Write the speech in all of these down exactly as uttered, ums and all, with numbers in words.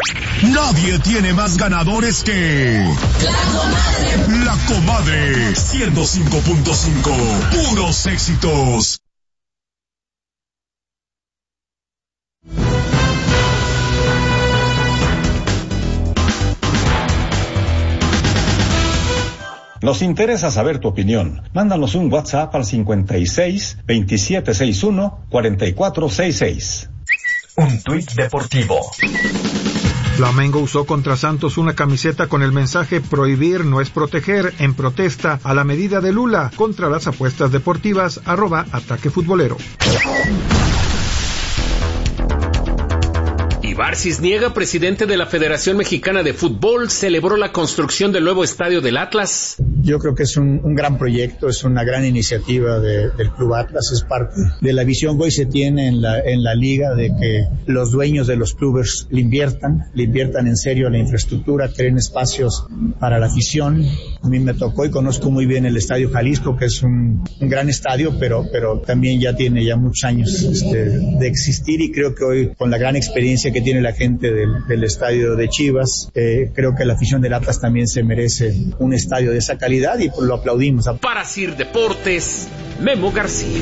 Nadie tiene más ganadores que... La Comadre. La Comadre. ciento cinco punto cinco. Puros éxitos. Nos interesa saber tu opinión. Mándanos un WhatsApp al cincuenta y seis, veintisiete sesenta y uno, cuarenta y cuatro sesenta y seis. Un tuit deportivo. Flamengo usó contra Santos una camiseta con el mensaje "Prohibir no es proteger", en protesta a la medida de Lula contra las apuestas deportivas, arroba Ataque Futbolero. Ibar Cisniega, presidente de la Federación Mexicana de Fútbol, celebró la construcción del nuevo estadio del Atlas. Yo creo que es un, un gran proyecto, es una gran iniciativa de, del Club Atlas, es parte de la visión que hoy se tiene en la, en la liga de que los dueños de los clubes le inviertan, le inviertan en serio a la infraestructura, creen espacios para la afición. A mí me tocó y conozco muy bien el Estadio Jalisco, que es un, un gran estadio, pero, pero también ya tiene ya muchos años este, de existir, y creo que hoy, con la gran experiencia que tiene la gente del, del estadio de Chivas, eh, creo que la afición del Atlas también se merece un estadio de esa calidad, y pues lo aplaudimos. Para Sir Deportes, Memo García.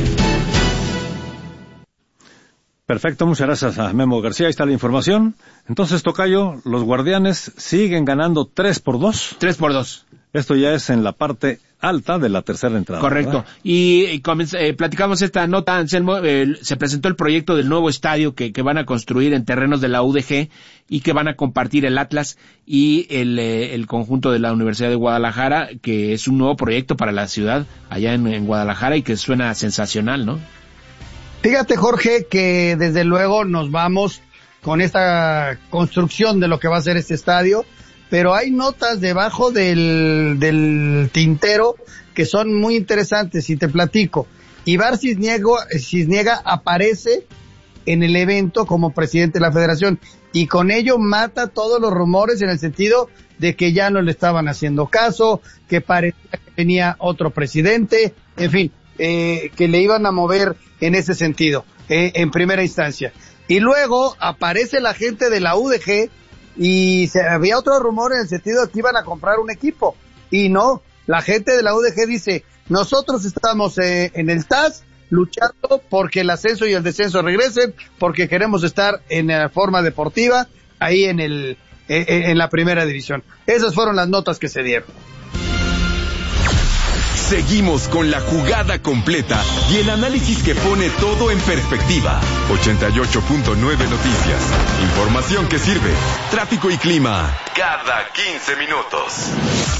Perfecto, muchas gracias a Memo García, ahí está la información. Entonces, tocayo, los Guardianes siguen ganando tres por dos. tres por dos. Esto ya es en la parte alta de la tercera entrada. Correcto. ¿Verdad? Y, y comenz- eh, platicamos esta nota, Anselmo, eh, se presentó el proyecto del nuevo estadio que, que van a construir en terrenos de la U D G y que van a compartir el Atlas y el, eh, el conjunto de la Universidad de Guadalajara, que es un nuevo proyecto para la ciudad allá en, en Guadalajara y que suena sensacional, ¿no? Fíjate, Jorge, que desde luego nos vamos con esta construcción de lo que va a ser este estadio, pero hay notas debajo del, del tintero que son muy interesantes, y te platico. Ibar Cisniega, Cisniega aparece en el evento como presidente de la federación, y con ello mata todos los rumores en el sentido de que ya no le estaban haciendo caso, que parecía que venía otro presidente, en fin, eh, que le iban a mover en ese sentido, eh, en primera instancia. Y luego aparece la gente de la U D G, y se, había otro rumor en el sentido de que iban a comprar un equipo, y no, la gente de la U D G dice: nosotros estamos eh, en el T A S luchando porque el ascenso y el descenso regresen, porque queremos estar en la forma deportiva ahí en el eh, en la primera división. Esas fueron las notas que se dieron. Seguimos con la jugada completa y el análisis que pone todo en perspectiva. ochenta y ocho punto nueve Noticias. Información que sirve. Tráfico y clima cada quince minutos.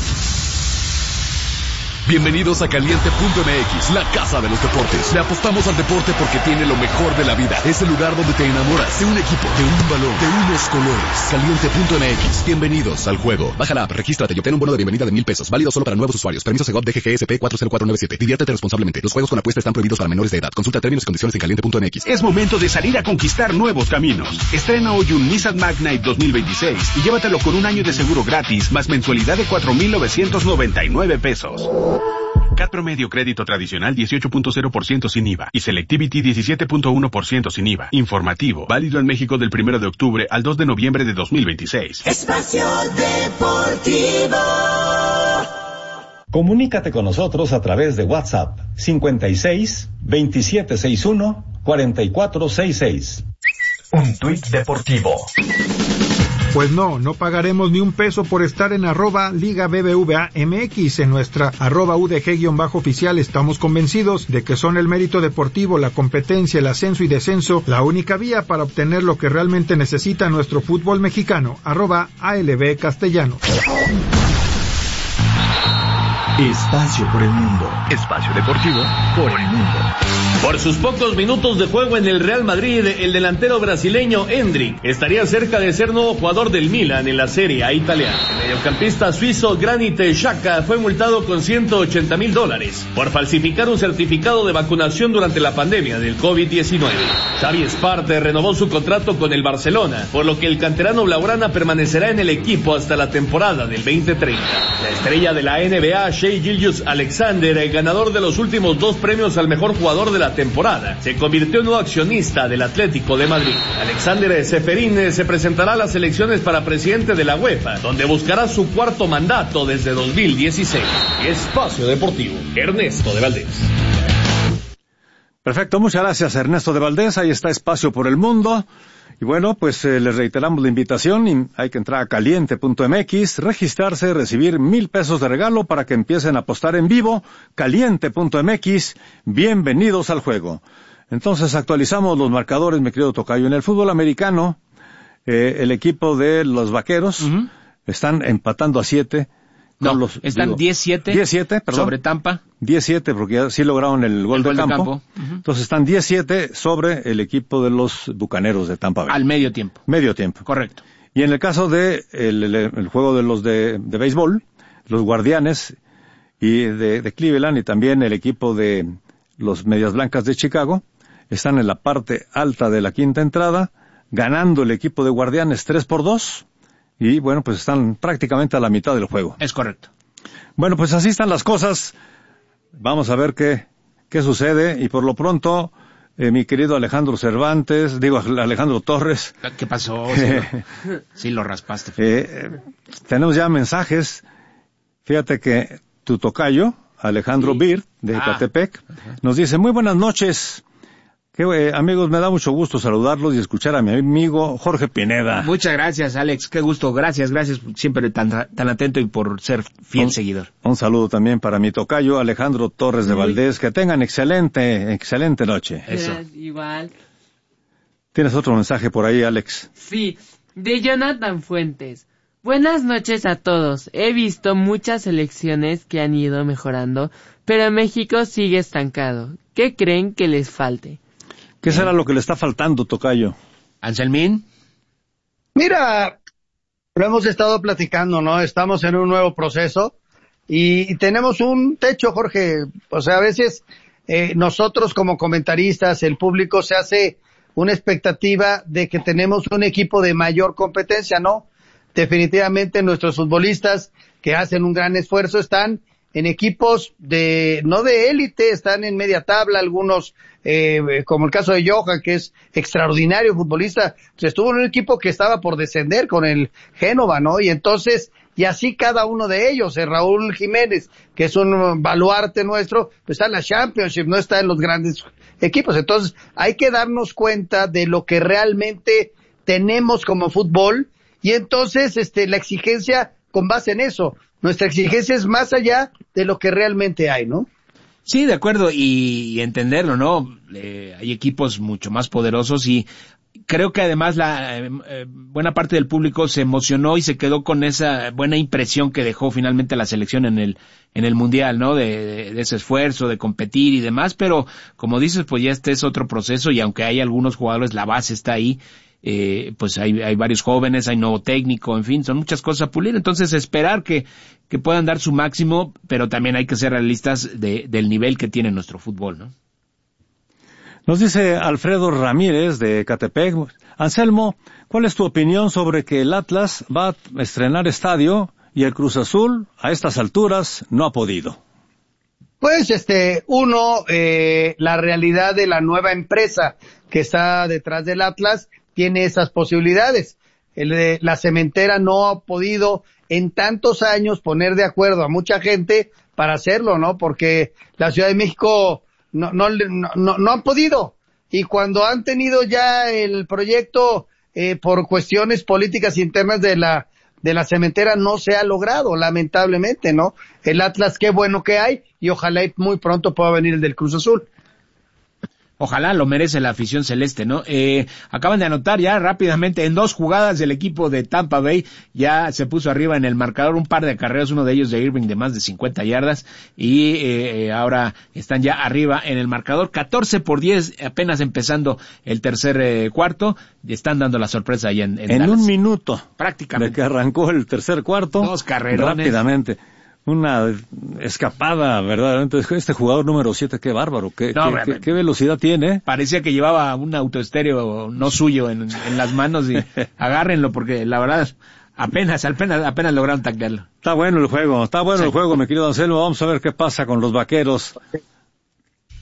Bienvenidos a Caliente punto M X, la casa de los deportes. Le apostamos al deporte porque tiene lo mejor de la vida. Es el lugar donde te enamoras de un equipo, de un balón, de unos colores. Caliente punto M X. Bienvenidos al juego. Baja la app, regístrate y obtén un bono de bienvenida de mil pesos. Válido solo para nuevos usuarios. Permiso Segov D G G S P cuatro cero cuatro nueve siete. Diviértete responsablemente. Los juegos con apuesta están prohibidos para menores de edad. Consulta términos y condiciones en Caliente punto M X. Es momento de salir a conquistar nuevos caminos. Estrena hoy un Nissan Magnite dos mil veintiséis y llévatelo con un año de seguro gratis más mensualidad de cuatro mil novecientos noventa y nueve pesos. C A T promedio crédito tradicional dieciocho punto cero por ciento sin I V A y Selectivity diecisiete punto uno por ciento sin I V A. Informativo, válido en México del primero de octubre al dos de noviembre de dos mil veintiséis. Espacio Deportivo. Comunícate con nosotros a través de WhatsApp cincuenta y seis, veintisiete sesenta y uno, cuarenta y cuatro sesenta y seis. Un tuit deportivo. Pues no, no pagaremos ni un peso por estar en arroba Liga B B V A M X. En nuestra arroba U D G-oficial estamos convencidos de que son el mérito deportivo, la competencia, el ascenso y descenso la única vía para obtener lo que realmente necesita nuestro fútbol mexicano. Arroba A L B Castellano. Espacio por el mundo. Espacio deportivo por el mundo. Por sus pocos minutos de juego en el Real Madrid, el delantero brasileño Endrick estaría cerca de ser nuevo jugador del Milan en la Serie A italiana. El mediocampista suizo Granit Xhaka fue multado con ciento ochenta mil dólares por falsificar un certificado de vacunación durante la pandemia del COVID diecinueve. Xavi Esparte renovó su contrato con el Barcelona, por lo que el canterano blaugrana permanecerá en el equipo hasta la temporada del veinte treinta. La estrella de la N B A, Shai Gilgeous-Alexander, el ganador de los últimos dos premios al mejor jugador de la la temporada. Se convirtió en nuevo accionista del Atlético de Madrid. Alexander Ceferín se presentará a las elecciones para presidente de la UEFA, donde buscará su cuarto mandato desde dos mil dieciséis. Espacio Deportivo, Ernesto de Valdés. Perfecto, muchas gracias Ernesto de Valdés. Ahí está Espacio por el Mundo. Y bueno, pues eh, les reiteramos la invitación. Y hay que entrar a caliente punto m x, registrarse, recibir mil pesos de regalo para que empiecen a apostar en vivo. caliente punto m x, bienvenidos al juego. Entonces actualizamos los marcadores, mi querido Tocayo. En el fútbol americano, eh, el equipo de los Vaqueros uh-huh. están empatando a siete. No, los, están diez siete sobre Tampa. diez siete, porque ya sí lograron el gol, el de, gol campo. de campo. Uh-huh. Entonces están diez siete sobre el equipo de los Bucaneros de Tampa Bay. Al medio tiempo. Medio tiempo. Correcto. Y en el caso de el, el, el juego de los de, de béisbol, los Guardianes y de, de Cleveland y también el equipo de los Medias Blancas de Chicago están en la parte alta de la quinta entrada, ganando el equipo de Guardianes tres por dos. Y bueno, pues están prácticamente a la mitad del juego. Es correcto. Bueno, pues así están las cosas. Vamos a ver qué, qué sucede. Y por lo pronto, eh, mi querido Alejandro Cervantes, digo Alejandro Torres. ¿Qué pasó? Sí, lo, sí lo raspaste. Eh, tenemos ya mensajes. Fíjate que tu tocayo, Alejandro sí. Bir, de ah. Ecatepec, uh-huh. nos dice, muy buenas noches. Que, eh, amigos, me da mucho gusto saludarlos y escuchar a mi amigo Jorge Pineda. Muchas gracias, Alex. Qué gusto. Gracias, gracias. Siempre tan, tan atento y por ser fiel un, seguidor. Un saludo también para mi tocayo, Alejandro Torres de Valdés. Que tengan excelente, excelente noche. Eso. Igual. ¿Tienes otro mensaje por ahí, Alex? Sí, de Jonathan Fuentes. Buenas noches a todos. He visto muchas selecciones que han ido mejorando, pero México sigue estancado. ¿Qué creen que les falte? ¿Qué será lo que le está faltando, tocayo? Anselmín. Mira, lo hemos estado platicando, ¿no? Estamos en un nuevo proceso y, y tenemos un techo, Jorge. O sea, a veces eh, nosotros como comentaristas, el público se hace una expectativa de que tenemos un equipo de mayor competencia, ¿no? Definitivamente nuestros futbolistas que hacen un gran esfuerzo están en equipos de, no de élite, están en media tabla, algunos, eh, como el caso de Johan, que es extraordinario futbolista, pues estuvo en un equipo que estaba por descender con el Génova, ¿no? Y entonces, y así cada uno de ellos, eh, Raúl Jiménez, que es un baluarte nuestro, pues está en la Championship, no está en los grandes equipos. Entonces, hay que darnos cuenta de lo que realmente tenemos como fútbol, y entonces, este, la exigencia con base en eso. Nuestra exigencia es más allá de lo que realmente hay, ¿no? Sí, de acuerdo, y, y entenderlo, ¿no? Eh, hay equipos mucho más poderosos y creo que además la eh, eh, buena parte del público se emocionó y se quedó con esa buena impresión que dejó finalmente la selección en el en el Mundial, ¿no? De, de, de ese esfuerzo, de competir y demás, pero como dices, pues ya este es otro proceso y aunque hay algunos jugadores, la base está ahí. Eh, pues hay, hay varios jóvenes, hay nuevo técnico, en fin, son muchas cosas a pulir, entonces esperar que, que puedan dar su máximo, pero también hay que ser realistas de, del nivel que tiene nuestro fútbol, ¿no? Nos dice Alfredo Ramírez de Ecatepec, Anselmo, ¿cuál es tu opinión sobre que el Atlas va a estrenar estadio y el Cruz Azul a estas alturas no ha podido? Pues, este, uno, eh, la realidad de la nueva empresa que está detrás del Atlas tiene esas posibilidades. El de la cementera no ha podido en tantos años poner de acuerdo a mucha gente para hacerlo, ¿no? Porque la Ciudad de México no, no, no, no han podido. Y cuando han tenido ya el proyecto, eh, por cuestiones políticas internas de la, de la cementera no se ha logrado, lamentablemente, ¿no? El Atlas, qué bueno que hay, y ojalá muy pronto pueda venir el del Cruz Azul. Ojalá lo merece la afición celeste, ¿no? Eh, acaban de anotar ya rápidamente en dos jugadas del equipo de Tampa Bay, ya se puso arriba en el marcador un par de acarreos, uno de ellos de Irving de más de cincuenta yardas, y eh, ahora están ya arriba en el marcador, catorce por diez, apenas empezando el tercer eh, cuarto, están dando la sorpresa ahí en, en En Dallas. un minuto. Prácticamente. De que arrancó el tercer cuarto. Dos carrerones. Rápidamente. Una escapada, verdaderamente. Este jugador número siete, qué bárbaro, qué, no, qué, qué, qué velocidad tiene. Parecía que llevaba un autoestéreo no suyo en, en las manos y agárrenlo porque la verdad apenas, apenas, apenas lograron taclearlo. Está bueno el juego, está bueno sí. el juego, mi querido Anselmo. Vamos a ver qué pasa con los Vaqueros.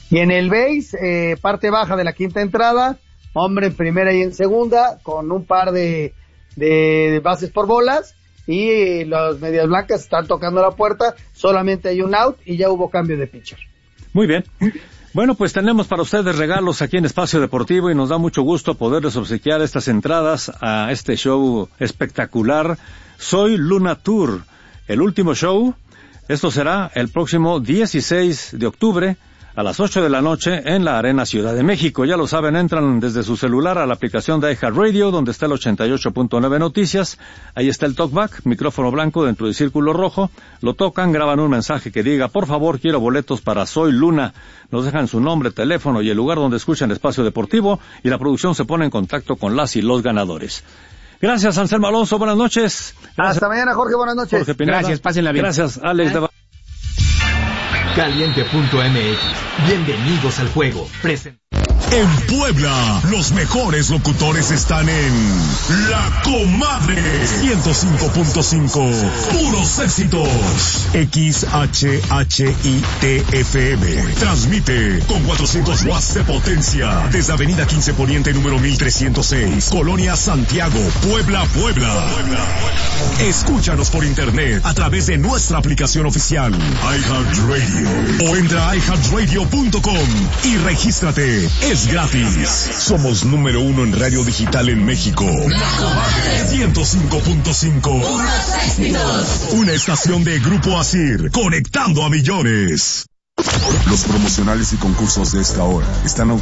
Y en el base, eh, parte baja de la quinta entrada, hombre en primera y en segunda, con un par de, de bases por bolas, y las medias blancas están tocando la puerta, solamente hay un out y ya hubo cambio de pitcher. Muy bien. Bueno, pues tenemos para ustedes regalos aquí en Espacio Deportivo y nos da mucho gusto poderles obsequiar estas entradas a este show espectacular. Soy Luna Tour, el último show. Esto será el próximo dieciséis de octubre a las ocho de la noche en la Arena Ciudad de México. Ya lo saben, entran desde su celular a la aplicación de iHeartRadio, donde está el ochenta y ocho punto nueve Noticias. Ahí está el talkback, micrófono blanco dentro del círculo rojo. Lo tocan, graban un mensaje que diga, por favor, quiero boletos para Soy Luna. Nos dejan su nombre, teléfono y el lugar donde escuchan Espacio Deportivo y la producción se pone en contacto con las y los ganadores. Gracias, Anselmo Alonso. Buenas noches. Gracias. Hasta mañana, Jorge. Buenas noches. Jorge Pineda. Gracias, pásenla bien. Gracias, Alex. ¿Eh? Caliente punto m x. Bienvenidos al juego. Present. En Puebla, los mejores locutores están en La Comadre ciento cinco punto cinco. Puros éxitos. X H H I T F M. Transmite con cuatrocientos watts de potencia desde Avenida quince Poniente número mil trescientos seis, Colonia Santiago, Puebla, Puebla. Escúchanos por internet a través de nuestra aplicación oficial iHeartRadio o entra a i heart radio punto com y regístrate. Es gratis. Somos número uno en radio digital en México. La Comadre ciento cinco punto cinco. Una estación de Grupo Asir, conectando a millones. Los promocionales y concursos de esta hora están